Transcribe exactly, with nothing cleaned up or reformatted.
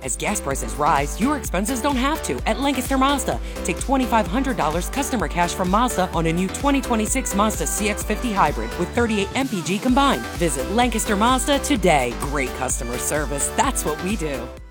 As gas prices rise, your expenses don't have to at Lancaster Mazda. Take two thousand five hundred dollars customer cash from Mazda on a new twenty twenty-six Mazda C X fifty Hybrid with thirty-eight M P G combined. Visit Lancaster Mazda today. Great customer service. That's what we do.